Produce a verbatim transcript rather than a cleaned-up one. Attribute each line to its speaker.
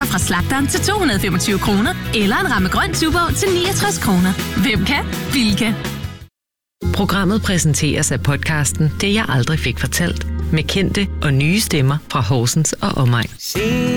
Speaker 1: fra slagteren til to hundrede og femogtyve kroner, eller en ramme grøn Tuborg til niogtres kroner. Hvem kan? Bilka.
Speaker 2: Programmet præsenteres af podcasten Det jeg aldrig fik fortalt, med kendte og nye stemmer fra Horsens og omegn.